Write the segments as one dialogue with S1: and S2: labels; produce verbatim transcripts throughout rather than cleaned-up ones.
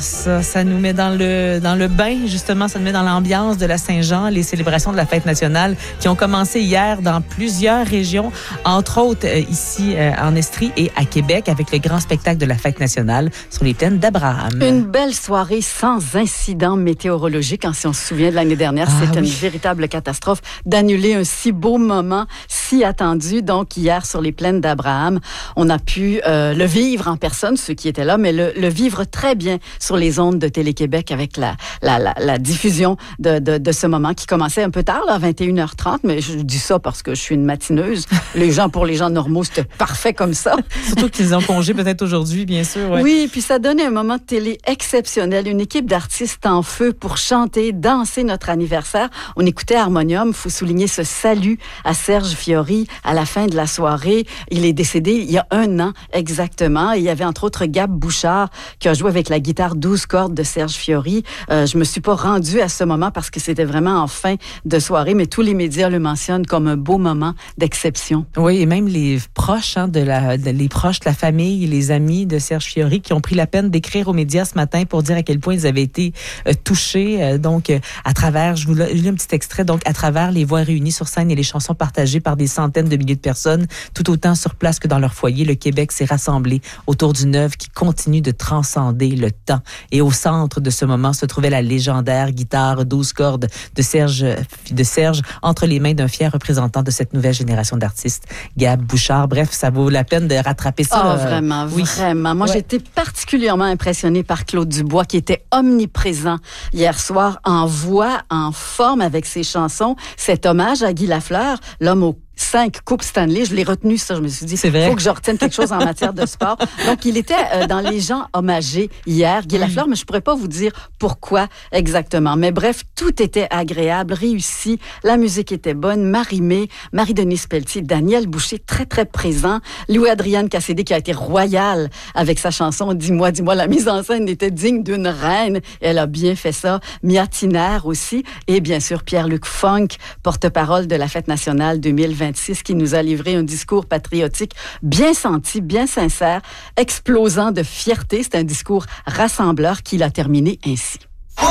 S1: Ça, ça nous met dans le dans le bain, justement, ça nous met dans l'ambiance de la Saint-Jean, les célébrations de la fête nationale qui ont commencé hier dans plusieurs régions, entre autres euh, ici euh, en Estrie et à Québec, avec le grand spectacle de la fête nationale sur les plaines d'Abraham.
S2: Une belle soirée sans incident météorologique. Si on se souvient de l'année dernière, ah, c'était oui. une véritable catastrophe d'annuler un si beau moment, si attendu. Donc, hier, sur les plaines d'Abraham, on a pu euh, le vivre en personne, ceux qui étaient là, mais le, le vivre très bien sur les ondes de Télé-Québec avec la, la, la, la diffusion de, de, de ce moment qui commençait un peu tard, là, à vingt et une heures trente, mais je dis ça parce que je suis une matineuse. Les gens, pour les gens normaux, c'était parfait comme ça.
S1: Surtout qu'ils ont congé peut-être aujourd'hui, bien sûr. Ouais.
S2: Oui, puis ça donnait un moment de télé exceptionnel. Une équipe d'artistes en feu pour chanter, danser notre anniversaire. On écoutait Harmonium. Il faut souligner ce salut à Serge Fiori à la fin de la soirée. Il est décédé il y a un an exactement. Et il y avait entre autres Gab Bouchard qui a joué avec la guitare douze cordes de Serge Fiori. Euh, je me suis pas rendue à ce moment parce que c'était vraiment en fin de soirée, mais tous les médias le mentionnent comme un beau moment d'exception.
S1: Oui, et même les proches, hein, de la, de, les proches de la famille, les amis de Serge Fiori qui ont pris la peine d'écrire aux médias ce matin pour dire à quel point ils avaient été euh, touchés. Euh, donc, euh, à travers, je vous lis un petit extrait, donc à travers les voix réunies sur scène et les chansons partagées par des centaines de milliers de personnes, tout autant sur place que dans leur foyer, le Québec s'est rassemblé autour d'une œuvre qui continue de transcender le temps. Et au centre de ce moment se trouvait la légendaire guitare douze cordes de Serge, de Serge entre les mains d'un fier représentant de cette nouvelle génération d'artistes, Gab Bouchard. Bref, ça vaut la peine de rattraper ça.
S2: Oh,
S1: euh,
S2: vraiment,
S1: oui.
S2: vraiment. Moi, ouais. j'étais particulièrement impressionnée par Claude Dubois, qui était omniprésent hier soir, en voix, en forme avec ses chansons. Cet hommage à Guy Lafleur, l'homme au cinq coupes Stanley, je l'ai retenu, ça. Je me suis dit, il faut que je retienne quelque chose en matière de sport. Donc, il était euh, dans les gens hommagés hier, Guy Lafleur, mais je pourrais pas vous dire pourquoi exactement. Mais bref, tout était agréable, réussi. La musique était bonne. Marie-Mé, Marie-Denise Pelletier, Daniel Boucher, très, très présent. Louis-Adrienne Cassédé, qui a été royale avec sa chanson « Dis-moi, dis-moi ». La mise en scène était digne d'une reine. Elle a bien fait ça. Mia Tiner aussi. Et bien sûr, Pierre-Luc Funk, porte-parole de la Fête nationale deux mille vingt-six, qui nous a livré un discours patriotique bien senti, bien sincère, explosant de fierté. C'est un discours rassembleur qu'il a terminé ainsi.
S3: On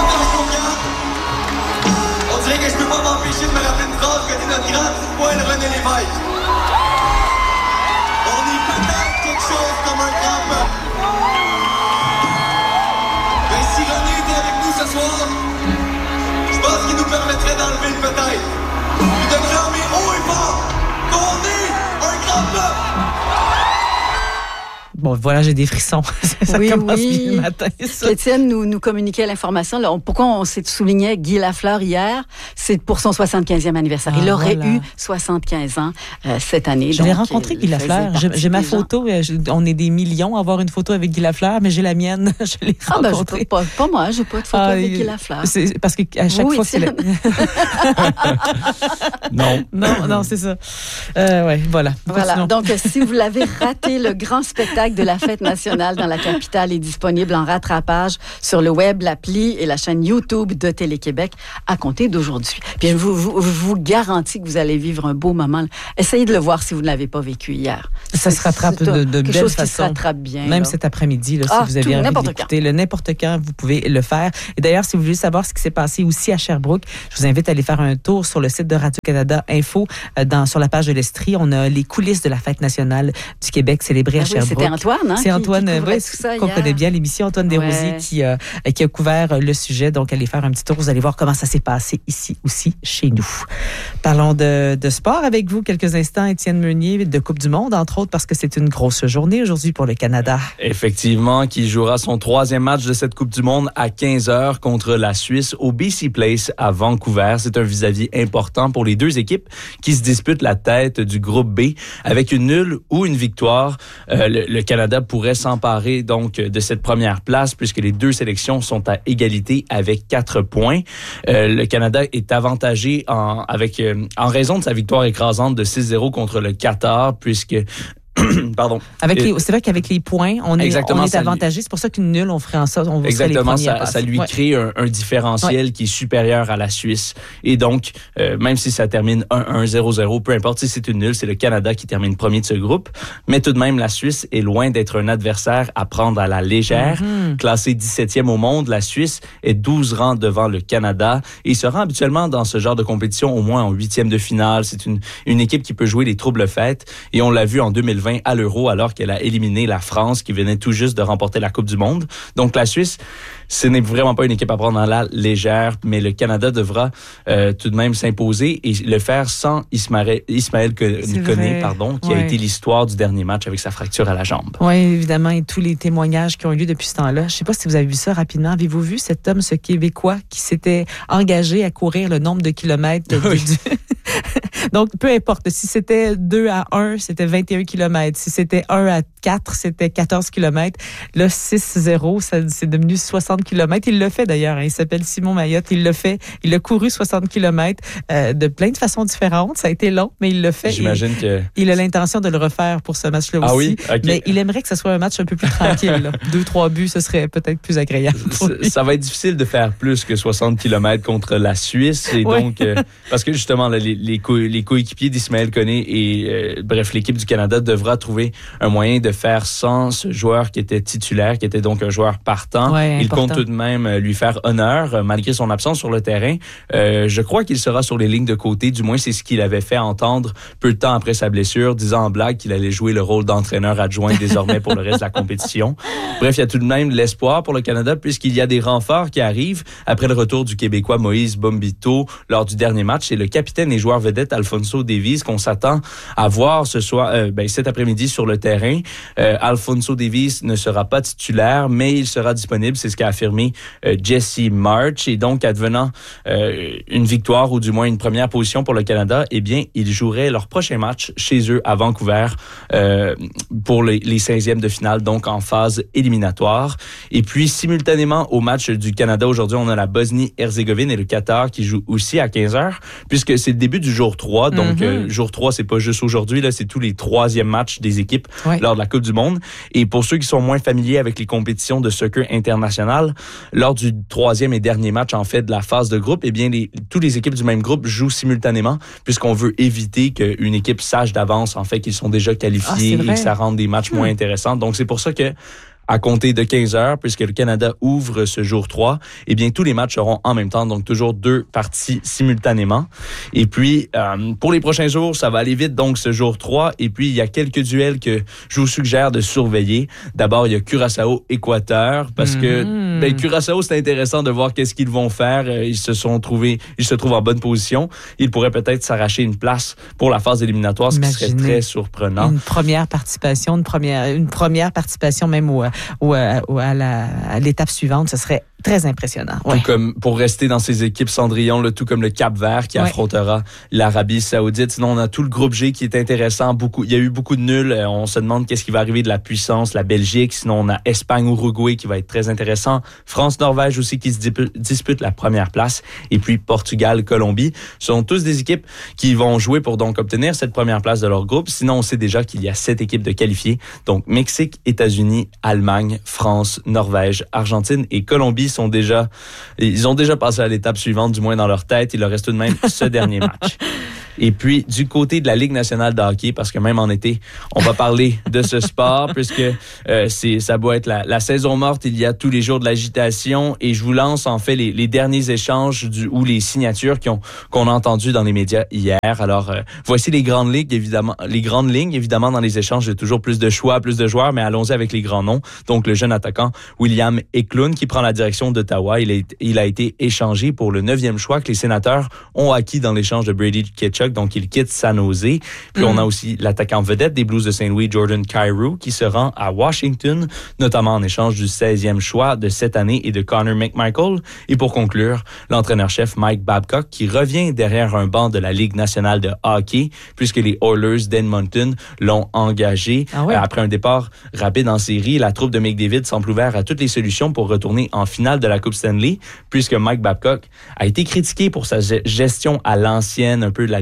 S3: dirait que je peux pas m'empêcher de me rappeler une phrase que dit notre grand poil René Lévesque. On est peut-être quelque chose comme un grand peuple. Ben, si René était avec nous ce soir, je pense qu'il nous permettrait d'enlever le peut-être. Puis de clamer haut et fort qu'on est un grand peuple.
S1: Bon, voilà, j'ai des frissons. Ça
S2: oui,
S1: commence
S2: oui.
S1: bien le matin, ça.
S2: Étienne nous, nous communiquait l'information. Là, on, pourquoi on s'est souligné Guy Lafleur hier? C'est pour son soixante-quinzième anniversaire. Ah, il aurait voilà. eu soixante-quinze ans euh, cette année.
S1: Je l'ai rencontré, Guy Lafleur. J'ai, j'ai ma photo. Je, on est des millions à avoir une photo avec Guy Lafleur, mais j'ai la mienne. Je l'ai
S2: ah,
S1: rencontré.
S2: Ben, pas, pas moi, j'ai pas de photo ah, avec Guy Lafleur.
S1: C'est parce qu'à chaque
S2: oui,
S1: fois, c'est la...
S4: Non.
S1: Non, non, c'est ça. Euh, ouais, voilà.
S2: Voilà. Donc, si vous l'avez raté, le grand spectacle de la Fête nationale dans la capitale est disponible en rattrapage sur le web, l'appli et la chaîne YouTube de Télé-Québec à compter d'aujourd'hui. Puis je vous, vous, je vous garantis que vous allez vivre un beau moment. Essayez de le voir si vous ne l'avez pas vécu hier.
S1: Ça se rattrape de, de belle
S2: chose
S1: façon.
S2: Qui se rattrape bien.
S1: Même
S2: là.
S1: cet après-midi, là,
S2: ah,
S1: si vous avez
S2: tout,
S1: envie
S2: n'importe
S1: d'écouter
S2: quand.
S1: le n'importe quand, vous pouvez le faire. Et d'ailleurs, si vous voulez savoir ce qui s'est passé aussi à Sherbrooke, je vous invite à aller faire un tour sur le site de Radio-Canada Info, euh, dans, sur la page de l'Estrie. On a les coulisses de la Fête nationale du Québec célébrée
S2: ah
S1: à
S2: oui,
S1: Sherbrooke.
S2: C'était Antoine, hein?
S1: C'est Antoine,
S2: qui, qui
S1: oui,
S2: ça
S1: qu'on
S2: hier.
S1: connaît bien, l'émission Antoine Desrosiers
S2: ouais.
S1: qui, euh, qui a couvert le sujet. Donc, allez faire un petit tour. Vous allez voir comment ça s'est passé ici aussi, chez nous. Parlons de, de sport avec vous quelques instants. Étienne Meunier, de Coupe du Monde, entre autres, parce que c'est une grosse journée aujourd'hui pour le Canada.
S4: Effectivement, qui jouera son troisième match de cette Coupe du Monde à quinze heures contre la Suisse au B C Place à Vancouver. C'est un vis-à-vis important pour les deux équipes qui se disputent la tête du groupe B. Avec une nulle ou une victoire, euh, le, le Canada pourrait s'emparer donc de cette première place puisque les deux sélections sont à égalité avec quatre points. Euh, le Canada est avantagé en, avec, euh, en raison de sa victoire écrasante de six zéro contre le Qatar puisque Pardon.
S1: Avec les, c'est vrai qu'avec les points, on est, on est avantagé.
S4: Lui...
S1: C'est pour ça qu'une nulle, on ferait en sorte, on
S4: Exactement,
S1: serait les
S4: ça, ça lui ouais. crée un, un différentiel ouais. qui est supérieur à la Suisse. Et donc, euh, même si ça termine un un, zéro zéro, peu importe si c'est une nulle, c'est le Canada qui termine premier de ce groupe. Mais tout de même, la Suisse est loin d'être un adversaire à prendre à la légère. Mm-hmm. Classée dix-septième au monde, la Suisse est douze rangs devant le Canada et se rend habituellement dans ce genre de compétition au moins en huitième de finale. C'est une, une équipe qui peut jouer les troubles fêtes. Et on l'a vu en deux mille vingt à l'Euro alors qu'elle a éliminé la France qui venait tout juste de remporter la Coupe du Monde. Donc la Suisse, ce n'est vraiment pas une équipe à prendre à la légère, mais le Canada devra euh, tout de même s'imposer et le faire sans Ismaël, Ismaël Koné, pardon, qui ouais. a été l'histoire du dernier match avec sa fracture à la jambe.
S1: Oui, évidemment, et tous les témoignages qui ont eu lieu depuis ce temps-là. Je ne sais pas si vous avez vu ça rapidement. Avez-vous vu cet homme, ce Québécois, qui s'était engagé à courir le nombre de kilomètres oui. du... Donc, peu importe. Si c'était deux à un, c'était vingt et un kilomètres. Si c'était un à quatre, c'était quatorze kilomètres. Là, six zéro, ça, c'est devenu soixante kilomètres. Il le fait d'ailleurs. Hein. Il s'appelle Simon Mayotte. Il le fait. Il a couru soixante kilomètres euh, de plein de façons différentes. Ça a été long, mais il le fait.
S4: J'imagine
S1: et,
S4: que...
S1: Il a l'intention de le refaire pour ce match-là
S4: ah
S1: aussi.
S4: Oui? Okay.
S1: Mais il aimerait que ce soit un match un peu plus tranquille. Là. Deux, trois buts, ce serait peut-être plus agréable.
S4: Ça va être difficile de faire plus que soixante kilomètres contre la Suisse. Et
S1: oui.
S4: donc, euh, parce que justement, là, les, les, co- les coéquipiers d'Ismaël Koné et, euh, bref, l'équipe du Canada devra trouver un moyen de faire sans ce joueur qui était titulaire, qui était donc un joueur partant.
S1: Ouais,
S4: il
S1: important.
S4: compte tout de même lui faire honneur, malgré son absence sur le terrain. Euh, je crois qu'il sera sur les lignes de côté. Du moins, c'est ce qu'il avait fait entendre peu de temps après sa blessure, disant en blague qu'il allait jouer le rôle d'entraîneur adjoint désormais pour le reste de la compétition. Bref, il y a tout de même l'espoir pour le Canada puisqu'il y a des renforts qui arrivent après le retour du Québécois Moïse Bombito lors du dernier match. C'est le capitaine et joueur vedette Alfonso Davies qu'on s'attend à voir ce soir, euh, ben, cet après-midi sur le terrain. Euh, Alfonso Davies ne sera pas titulaire, mais il sera disponible. C'est ce qu'a affirmé euh, Jesse March. Et donc, advenant euh, une victoire ou du moins une première position pour le Canada, eh bien, ils joueraient leur prochain match chez eux à Vancouver euh, pour les, les seizièmes de finale, donc en phase éliminatoire. Et puis, simultanément au match du Canada aujourd'hui, on a la Bosnie-Herzégovine et le Qatar qui jouent aussi à quinze heures, puisque c'est le début du jour trois. Donc, mm-hmm. euh, jour trois, c'est pas juste aujourd'hui, là, c'est tous les troisièmes matchs des équipes ouais. lors de la Coupe du Monde. Et pour ceux qui sont moins familiers avec les compétitions de soccer international, lors du troisième et dernier match, en fait, de la phase de groupe, eh bien, les, toutes les équipes du même groupe jouent simultanément, puisqu'on veut éviter qu'une équipe sache d'avance, en fait, qu'ils sont déjà qualifiés ah, et que ça rende des matchs hmm. moins intéressants. Donc, c'est pour ça que à compter de quinze heures, puisque le Canada ouvre ce jour trois, eh bien, tous les matchs seront en même temps, donc toujours deux parties simultanément. Et puis, euh, pour les prochains jours, ça va aller vite, donc ce jour trois. Et puis, il y a quelques duels que je vous suggère de surveiller. D'abord, il y a Curaçao-Équateur, parce mmh. que ben, Curaçao, c'est intéressant de voir qu'est-ce qu'ils vont faire. Ils se sont trouvés, ils se trouvent en bonne position. Ils pourraient peut-être s'arracher une place pour la phase éliminatoire, ce Imaginez qui serait très surprenant.
S1: Une première participation, une première, une première participation même au ou à, ou à, la, à l'étape suivante, ce serait très impressionnant. Ouais.
S4: Tout comme pour rester dans ces équipes Cendrillon, là, tout comme le Cap-Vert qui ouais. affrontera l'Arabie Saoudite. Sinon, on a tout le groupe G qui est intéressant. Beaucoup, il y a eu beaucoup de nuls. On se demande qu'est-ce qui va arriver de la puissance, la Belgique. Sinon, on a Espagne-Uruguay qui va être très intéressant. France-Norvège aussi qui se dispute la première place. Et puis Portugal-Colombie. Ce sont tous des équipes qui vont jouer pour donc obtenir cette première place de leur groupe. Sinon, on sait déjà qu'il y a sept équipes de qualifiées. Donc, Mexique, États-Unis, Allemagne, France, Norvège, Argentine et Colombie sont déjà, ils ont déjà passé à l'étape suivante, du moins dans leur tête. Il leur reste tout de même ce dernier match. Et puis, du côté de la Ligue nationale de hockey, parce que même en été, on va parler de ce sport, puisque euh, c'est, ça doit être la, la saison morte, il y a tous les jours de l'agitation, et je vous lance en fait les, les derniers échanges du, ou les signatures qui ont, qu'on a entendues dans les médias hier. Alors, euh, voici les grandes lignes, évidemment, les grandes lignes, évidemment, dans les échanges, il y a toujours plus de choix, plus de joueurs, mais allons-y avec les grands noms. Donc, le jeune attaquant William Eklund, qui prend la direction d'Ottawa, il a, il a été échangé pour le neuvième choix que les Sénateurs ont acquis dans l'échange de Brady Tkachuk. Donc, il quitte San Jose. Puis, mm. on a aussi l'attaquant vedette des Blues de Saint-Louis, Jordan Kyrou, qui se rend à Washington, notamment en échange du seizième choix de cette année et de Connor McMichael. Et pour conclure, l'entraîneur-chef Mike Babcock, qui revient derrière un banc de la Ligue nationale de hockey, puisque les Oilers d'Edmonton l'ont engagé. Ah ouais? Après un départ rapide en série, la troupe de McDavid semble ouverte à toutes les solutions pour retourner en finale de la Coupe Stanley, puisque Mike Babcock a été critiqué pour sa gestion à l'ancienne, un peu de la vieille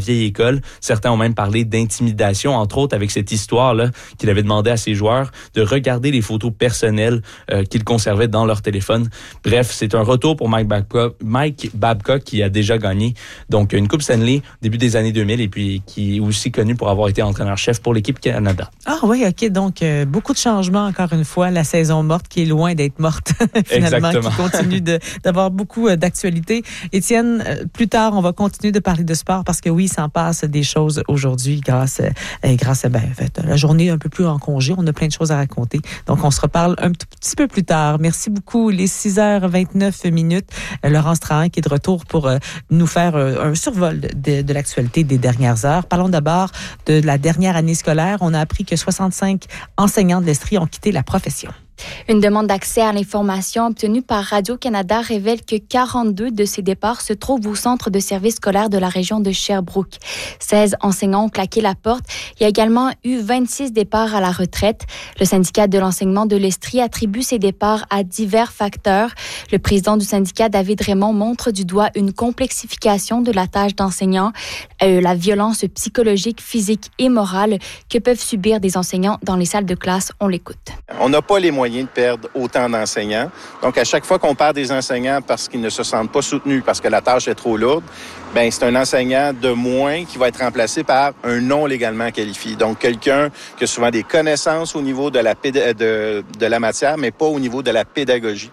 S4: vieille école. Certains ont même parlé d'intimidation, entre autres avec cette histoire-là qu'il avait demandé à ses joueurs de regarder les photos personnelles euh, qu'ils conservaient dans leur téléphone. Bref, c'est un retour pour Mike Babcock, Mike Babcock qui a déjà gagné donc une Coupe Stanley début des années deux mille et puis qui est aussi connu pour avoir été entraîneur-chef pour l'équipe Canada.
S1: Ah oui, OK. Donc, euh, beaucoup de changements, encore une fois. La saison morte qui est loin d'être morte, finalement,
S4: Exactement.
S1: qui continue de, d'avoir beaucoup d'actualité. Étienne, euh, plus tard, on va continuer de parler de sport parce que oui, il s'en passe des choses aujourd'hui grâce, euh, grâce à ben, en fait, la journée un peu plus en congé. On a plein de choses à raconter. Donc, on se reparle un tout petit peu plus tard. Merci beaucoup. Les six heures vingt-neuf minutes. Euh, Laurence Trahan qui est de retour pour euh, nous faire euh, un survol de, de l'actualité des dernières heures. Parlons d'abord de la dernière année scolaire. On a appris que soixante-cinq enseignants de l'Estrie ont quitté la profession.
S5: Une demande d'accès à l'information obtenue par Radio-Canada révèle que quarante-deux de ces départs se trouvent au centre de services scolaires de la région de Sherbrooke. seize enseignants ont claqué la porte. Il y a également eu vingt-six départs à la retraite. Le syndicat de l'enseignement de l'Estrie attribue ces départs à divers facteurs. Le président du syndicat, David Raymond, montre du doigt une complexification de la tâche d'enseignant, euh, la violence psychologique, physique et morale que peuvent subir des enseignants dans les salles de classe. On l'écoute.
S6: On n'a pas les moyens de perdre autant d'enseignants. Donc, à chaque fois qu'on perd des enseignants parce qu'ils ne se sentent pas soutenus, parce que la tâche est trop lourde, ben c'est un enseignant de moins qui va être remplacé par un non légalement qualifié. Donc, quelqu'un qui a souvent des connaissances au niveau de la, péd- de, de la matière, mais pas au niveau de la pédagogie.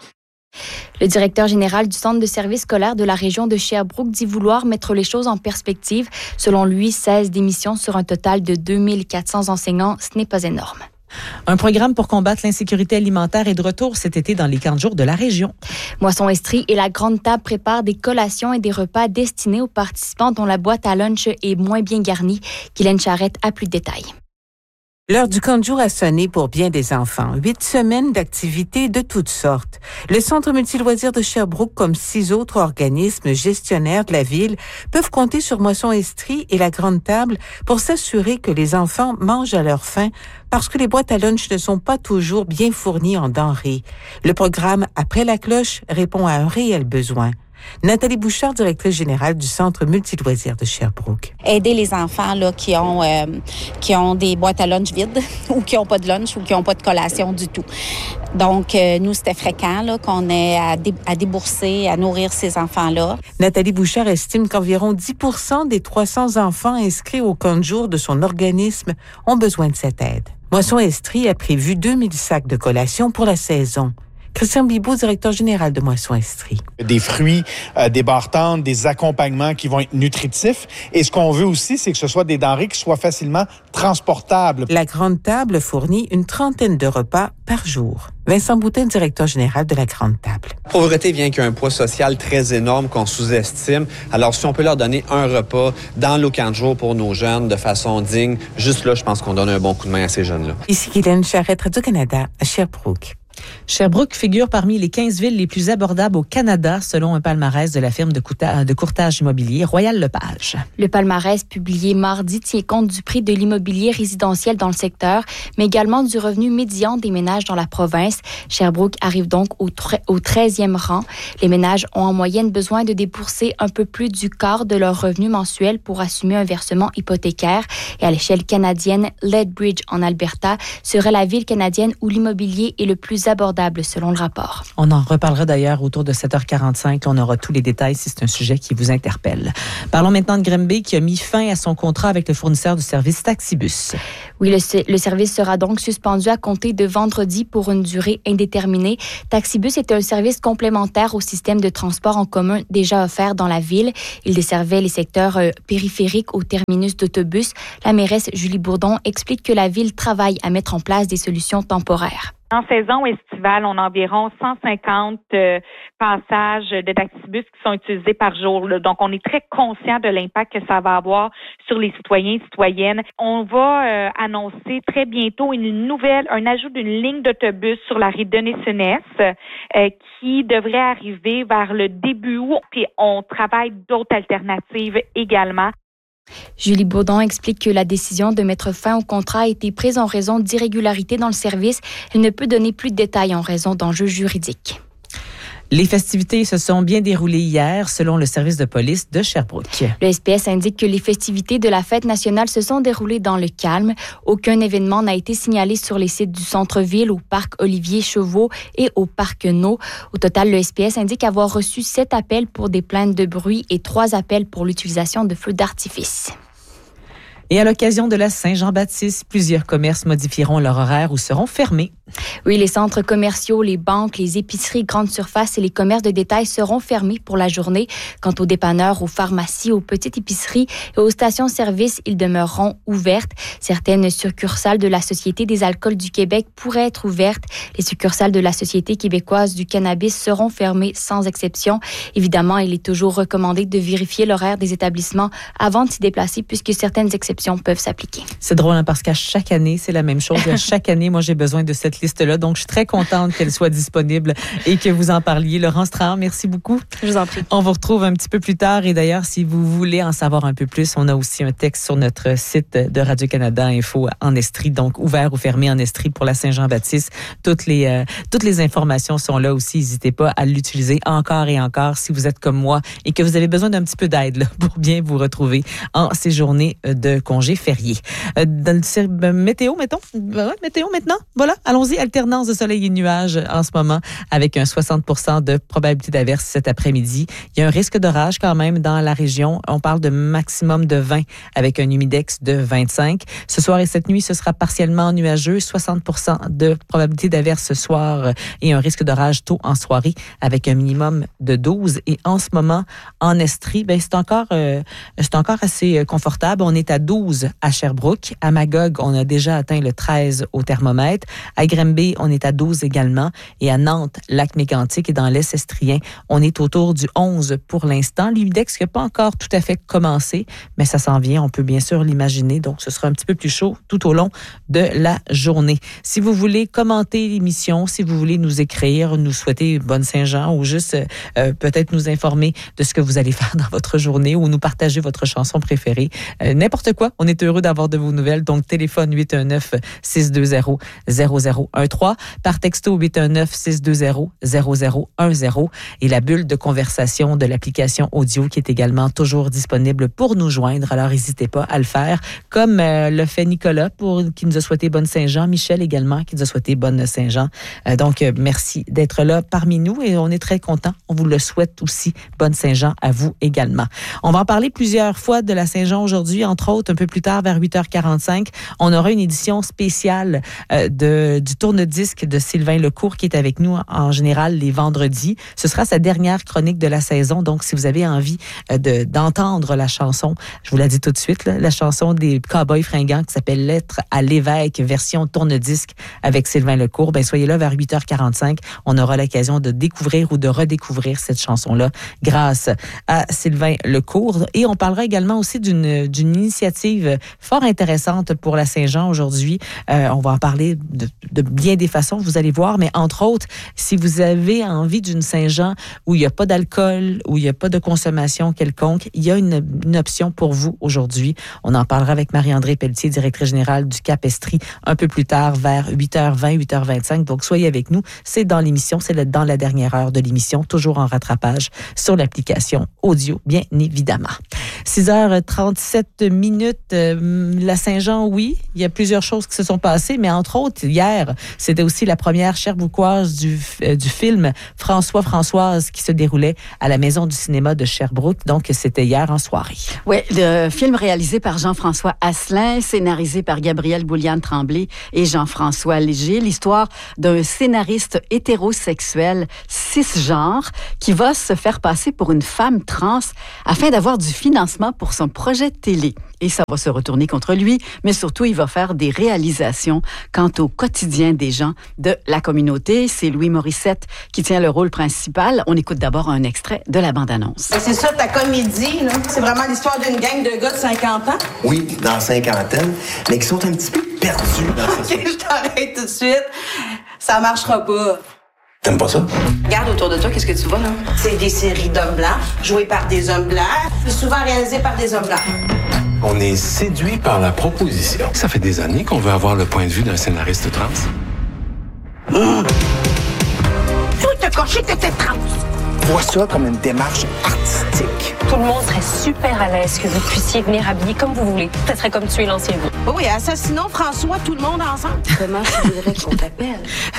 S5: Le directeur général du centre de services scolaires de la région de Sherbrooke dit vouloir mettre les choses en perspective. Selon lui, seize démissions sur un total de deux mille quatre cents enseignants, ce n'est pas énorme.
S1: Un programme pour combattre l'insécurité alimentaire est de retour cet été dans les camps de jour de la région.
S5: Moisson Estrie et la Grande Table préparent des collations et des repas destinés aux participants dont la boîte à lunch est moins bien garnie. Guylaine Charrette a plus de détails.
S7: L'heure du camp de jour a sonné pour bien des enfants. Huit semaines d'activités de toutes sortes. Le Centre multiloisirs de Sherbrooke, comme six autres organismes gestionnaires de la ville, peuvent compter sur Moisson Estrie et la Grande Table pour s'assurer que les enfants mangent à leur faim parce que les boîtes à lunch ne sont pas toujours bien fournies en denrées. Le programme Après la cloche répond à un réel besoin. Nathalie Bouchard, directrice générale du Centre multiloisirs de Sherbrooke.
S8: Aider les enfants là, qui ont euh, qui ont des boîtes à lunch vides ou qui n'ont pas de lunch ou qui n'ont pas de collation du tout. Donc, euh, nous, c'était fréquent là, qu'on ait à, dé- à débourser, à nourrir ces enfants-là.
S7: Nathalie Bouchard estime qu'environ dix pour cent des trois cents enfants inscrits au camp de jour de son organisme ont besoin de cette aide. Moisson Estrie a prévu deux mille sacs de collations pour la saison. Christian Bibeau, directeur général de Moisson Estrie.
S9: Des fruits, euh, des barres-tendres, des accompagnements qui vont être nutritifs. Et ce qu'on veut aussi, c'est que ce soit des denrées qui soient facilement transportables.
S7: La Grande Table fournit une trentaine de repas par jour. Vincent Boutin, directeur général de la Grande Table.
S10: La pauvreté vient qu'un poids social très énorme qu'on sous-estime. Alors, si on peut leur donner un repas dans le camp de jour pour nos jeunes de façon digne, juste là, je pense qu'on donne un bon coup de main à ces jeunes-là.
S7: Ici Guylaine Charrette, Radio-Canada, à Sherbrooke.
S1: Sherbrooke figure parmi les quinze villes les plus abordables au Canada, selon un palmarès de la firme de, courta- de courtage immobilier Royal Lepage.
S5: Le palmarès publié mardi tient compte du prix de l'immobilier résidentiel dans le secteur, mais également du revenu médian des ménages dans la province. Sherbrooke arrive donc au, tre- au treizième rang. Les ménages ont en moyenne besoin de débourser un peu plus du quart de leur revenu mensuel pour assumer un versement hypothécaire. Et à l'échelle canadienne, Lethbridge, en Alberta, serait la ville canadienne où l'immobilier est le plus abordable selon le rapport.
S1: On en reparlera d'ailleurs autour de sept heures quarante-cinq. On aura tous les détails si c'est un sujet qui vous interpelle. Parlons maintenant de Grimby qui a mis fin à son contrat avec le fournisseur du service Taxibus.
S5: Oui, le, le service sera donc suspendu à compter de vendredi pour une durée indéterminée. Taxibus est un service complémentaire au système de transport en commun déjà offert dans la ville. Il desservait les secteurs euh, périphériques au terminus d'autobus. La mairesse Julie Bourdon explique que la ville travaille à mettre en place des solutions temporaires.
S11: En saison estivale, on a environ cent cinquante euh, passages de taxibus qui sont utilisés par jour. Là. Donc, on est très conscient de l'impact que ça va avoir sur les citoyens et citoyennes. On va euh, annoncer très bientôt une nouvelle, un ajout d'une ligne d'autobus sur la rue Denis-Senès euh, qui devrait arriver vers le début août. Puis, on travaille d'autres alternatives également.
S5: Julie Baudon explique que la décision de mettre fin au contrat a été prise en raison d'irrégularités dans le service. Elle ne peut donner plus de détails en raison d'enjeux juridiques.
S1: Les festivités se sont bien déroulées hier, selon le service de police de Sherbrooke.
S5: Le S P S indique que les festivités de la fête nationale se sont déroulées dans le calme. Aucun événement n'a été signalé sur les sites du centre-ville, au parc Olivier-Chauveau et au parc No. Au total, le S P S indique avoir reçu sept appels pour des plaintes de bruit et trois appels pour l'utilisation de feux d'artifice.
S1: Et à l'occasion de la Saint-Jean-Baptiste, plusieurs commerces modifieront leur horaire ou seront fermés.
S5: Oui, les centres commerciaux, les banques, les épiceries, grandes surfaces et les commerces de détail seront fermés pour la journée. Quant aux dépanneurs, aux pharmacies, aux petites épiceries et aux stations-service, ils demeureront ouvertes. Certaines succursales de la Société des alcools du Québec pourraient être ouvertes. Les succursales de la Société québécoise du cannabis seront fermées sans exception. Évidemment, il est toujours recommandé de vérifier l'horaire des établissements avant de s'y déplacer puisque certaines exceptions peuvent s'appliquer.
S1: C'est drôle hein, parce qu'à chaque année, c'est la même chose. À chaque année, moi, j'ai besoin de cette liste-là. Donc, je suis très contente qu'elle soit disponible et que vous en parliez. Laurence Trahan, merci beaucoup.
S5: Je vous en prie.
S1: On vous retrouve un petit peu plus tard. Et d'ailleurs, si vous voulez en savoir un peu plus, on a aussi un texte sur notre site de Radio-Canada Info en Estrie, donc ouvert ou fermé en Estrie pour la Saint-Jean-Baptiste. Toutes les, euh, toutes les informations sont là aussi. N'hésitez pas à l'utiliser encore et encore si vous êtes comme moi et que vous avez besoin d'un petit peu d'aide là, pour bien vous retrouver en ces journées de congé férié. Euh, dans le météo, mettons. Ouais, météo maintenant. Voilà, allons-y. Alternance de soleil et nuages en ce moment avec un soixante pour cent de probabilité d'averse cet après-midi. Il y a un risque d'orage quand même dans la région. On parle de maximum de vingt avec un humidex de vingt-cinq. Ce soir et cette nuit, ce sera partiellement nuageux. soixante pour cent de probabilité d'averse ce soir et un risque d'orage tôt en soirée avec un minimum de douze. Et en ce moment, en Estrie, ben, c'est encore, euh, c'est encore assez confortable. On est à douze à Sherbrooke. À Magog, on a déjà atteint le treize au thermomètre. À Granby, on est à douze également. Et à Nantes, Lac-Mégantic et dans l'Est estrien, on est autour du onze pour l'instant. L'humidex n'a pas encore tout à fait commencé, mais ça s'en vient. On peut bien sûr l'imaginer. Donc, ce sera un petit peu plus chaud tout au long de la journée. Si vous voulez commenter l'émission, si vous voulez nous écrire, nous souhaiter bonne Saint-Jean ou juste euh, peut-être nous informer de ce que vous allez faire dans votre journée ou nous partager votre chanson préférée, euh, n'importe quoi. On est heureux d'avoir de vos nouvelles. Donc, téléphone huit un neuf, six deux zéro, zéro zéro un trois, par texto huit un neuf, six deux zéro, zéro zéro un zéro et la bulle de conversation de l'application audio qui est également toujours disponible pour nous joindre. Alors, n'hésitez pas à le faire comme euh, le fait Nicolas pour, qui nous a souhaité bonne Saint-Jean, Michel également qui nous a souhaité bonne Saint-Jean. Euh, donc, euh, merci d'être là parmi nous et on est très contents. On vous le souhaite aussi. Bonne Saint-Jean à vous également. On va en parler plusieurs fois de la Saint-Jean aujourd'hui, entre autres un peu plus tard vers huit heures quarante-cinq. On aura une édition spéciale euh, de, du tourne-disque de Sylvain Lecourt qui est avec nous en général les vendredis. Ce sera sa dernière chronique de la saison. Donc, si vous avez envie euh, de, d'entendre la chanson, je vous la dis tout de suite, là, la chanson des Cowboys fringants qui s'appelle Lettre à l'évêque, version tourne-disque avec Sylvain Lecourt, ben soyez là vers huit heures quarante-cinq. On aura l'occasion de découvrir ou de redécouvrir cette chanson-là grâce à Sylvain Lecourt. Et on parlera également aussi d'une, d'une initiative fort intéressante pour la Saint-Jean aujourd'hui. Euh, on va en parler de, de bien des façons, vous allez voir, mais entre autres, si vous avez envie d'une Saint-Jean où il n'y a pas d'alcool, où il n'y a pas de consommation quelconque, il y a une, une option pour vous aujourd'hui. On en parlera avec Marie-André Pelletier, directrice générale du Cap Estrie, un peu plus tard, vers huit heures vingt, huit heures vingt-cinq. Donc, soyez avec nous. C'est dans l'émission, c'est dans la dernière heure de l'émission, toujours en rattrapage sur l'application audio, bien évidemment. six heures trente-sept minutes. Euh, la Saint-Jean, oui, il y a plusieurs choses qui se sont passées, mais entre autres, hier, c'était aussi la première Sherbrookoise du, euh, du film François Françoise qui se déroulait à la Maison du cinéma de Sherbrooke. Donc, c'était hier en soirée.
S2: Oui, le film réalisé par Jean-François Asselin, scénarisé par Gabrielle Bouliane-Tremblay et Jean-François Léger, l'histoire d'un scénariste hétérosexuel cisgenre qui va se faire passer pour une femme trans afin d'avoir du financement pour son projet de télé. Et ça va se retourner contre lui, mais surtout, il va faire des réalisations quant au quotidien des gens de la communauté. C'est Louis Morissette qui tient le rôle principal. On écoute d'abord un extrait de la bande-annonce.
S12: C'est ça, ta comédie, là. C'est vraiment l'histoire d'une gang de gars de cinquante ans?
S13: Oui, dans la cinquantaine, mais qui sont un petit peu perdus dans
S12: OK, je t'arrête tout de suite. Ça marchera pas.
S13: T'aimes pas ça?
S12: Regarde autour de toi, qu'est-ce que tu vois, là? C'est des séries d'hommes blancs, jouées par des hommes blancs, puis souvent réalisées par des hommes blancs.
S14: On est séduit par la proposition. Ça fait des années qu'on veut avoir le point de vue d'un scénariste trans.
S12: Mmh. Toi, t'as coché que t'étais trans.
S13: Vois ça comme une démarche artistique.
S15: Tout le monde serait super à l'aise que vous puissiez venir habiller comme vous voulez. Ça serait comme tuer l'ancien vous.
S12: Oui, oui, assassinons François, tout le monde ensemble.
S15: Comment tu voudrais qu'on t'appelle?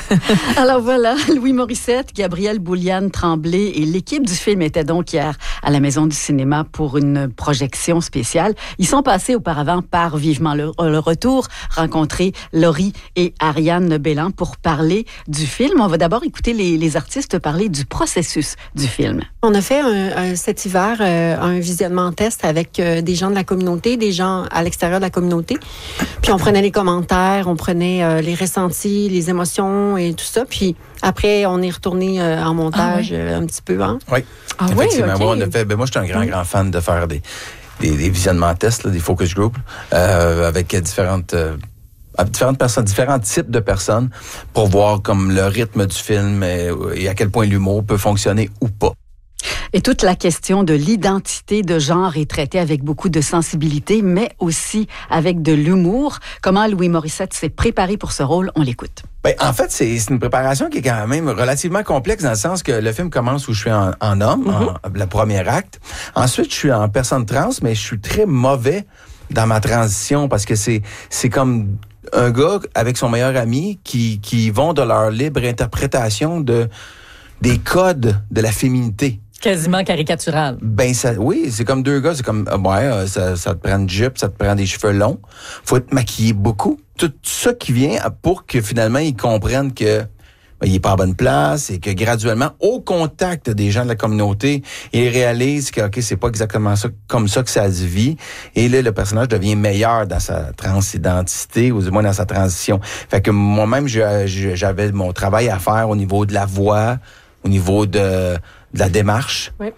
S2: Alors voilà, Louis Morissette, Gabrielle Bouliane-Tremblay et l'équipe du film étaient donc hier à la Maison du cinéma pour une projection spéciale. Ils sont passés auparavant par Vivement le, le retour, rencontrer Laurie et Ariane Bélan pour parler du film. On va d'abord écouter les, les artistes parler du processus du film.
S16: On a fait un, un, cet hiver euh, un visionnement test avec euh, des gens de la communauté, des gens à l'extérieur de la communauté. Puis on prenait les commentaires, on prenait euh, les ressentis, les émotions et tout ça. Puis après, on est retourné euh, en montage ah, oui. euh, un petit peu. Hein?
S17: Oui,
S16: ah,
S17: effectivement.
S16: Oui, okay.
S17: Moi, on a fait, ben, moi, je suis un grand, grand fan de faire des, des, des visionnements tests, là, des focus groups, euh, avec différentes... Euh, à différentes personnes, différents types de personnes pour voir comme le rythme du film et, et à quel point l'humour peut fonctionner ou pas.
S2: Et toute la question de l'identité de genre est traitée avec beaucoup de sensibilité, mais aussi avec de l'humour. Comment Louis Morissette s'est préparé pour ce rôle? On l'écoute.
S17: Ben, en fait, c'est, c'est une préparation qui est quand même relativement complexe dans le sens que le film commence où je suis en, en homme, mm-hmm. en, le premier acte. Ensuite, je suis en personne trans, mais je suis très mauvais dans ma transition parce que c'est, c'est comme un gars avec son meilleur ami qui, qui vont de leur libre interprétation de, des codes de la féminité.
S1: Quasiment caricatural.
S17: Ben ça, oui, c'est comme deux gars, c'est comme ouais, ça, ça te prend une jupe, ça te prend des cheveux longs, faut te maquiller beaucoup. Tout ça qui vient pour que finalement ils comprennent que ben, il est pas à bonne place et que graduellement, au contact des gens de la communauté, ils réalisent que ok, c'est pas exactement ça comme ça que ça se vit. Et là, le personnage devient meilleur dans sa transidentité ou du moins dans sa transition. Fait que moi-même, j'avais mon travail à faire au niveau de la voix, au niveau de de la démarche, oui.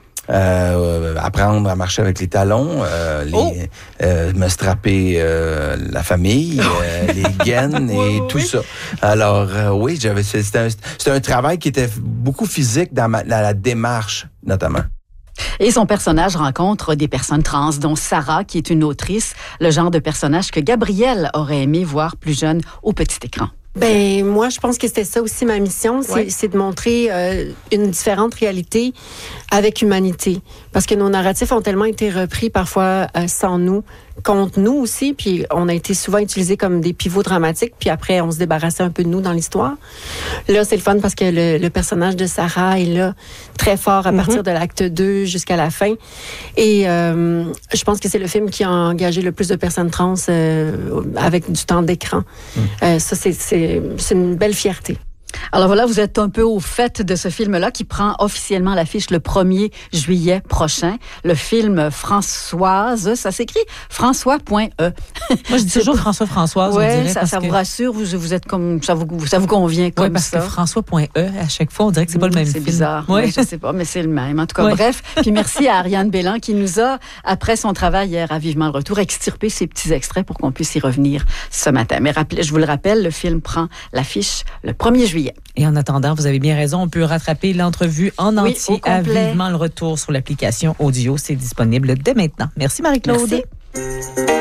S17: euh, apprendre à marcher avec les talons, euh, les, oh. euh, me strapper euh, la famille, euh, les gaines et oui, tout oui. ça. Alors euh, oui, j'avais c'était un, c'était un travail qui était beaucoup physique dans, ma, dans la démarche notamment.
S2: Et son personnage rencontre des personnes trans, dont Sarah, qui est une autrice, le genre de personnage que Gabrielle aurait aimé voir plus jeune au petit écran.
S16: Ben moi, je pense que c'était ça aussi ma mission, c'est, ouais. c'est de montrer euh, une différente réalité avec humanité. Parce que nos narratifs ont tellement été repris parfois euh, sans nous, contre nous aussi, puis on a été souvent utilisés comme des pivots dramatiques, puis après, on se débarrassait un peu de nous dans l'histoire. Là, c'est le fun parce que le, le personnage de Sarah est là, très fort à mm-hmm. partir de l'acte deux jusqu'à la fin. Et euh, je pense que c'est le film qui a engagé le plus de personnes trans euh, avec du temps d'écran. Mm. Euh, ça, c'est, c'est, c'est une belle fierté.
S2: Alors voilà, vous êtes un peu au fait de ce film-là qui prend officiellement l'affiche le premier juillet prochain. Le film Françoise, ça s'écrit François.e.
S1: Moi, je dis toujours François-Françoise,
S2: ouais,
S1: on dirait.
S2: ça, ça
S1: que...
S2: vous rassure, vous, vous êtes comme, ça vous, ça vous convient comme
S1: ouais, parce
S2: ça.
S1: parce que François.e, à chaque fois, on dirait que c'est pas le même
S2: c'est
S1: film.
S2: C'est bizarre, oui, ouais, je sais pas, mais c'est le même. En tout cas, ouais. Bref. Puis merci à Ariane Bélan qui nous a, après son travail hier à Vivement le retour, extirpé ces petits extraits pour qu'on puisse y revenir ce matin. Mais rappelez, je vous le rappelle, le film prend l'affiche le premier juillet.
S1: Et en attendant, vous avez bien raison, on peut rattraper l'entrevue en
S2: oui,
S1: entier à Vivement le retour sur l'application audio. C'est disponible dès maintenant. Merci Marie-Claude.
S2: Merci.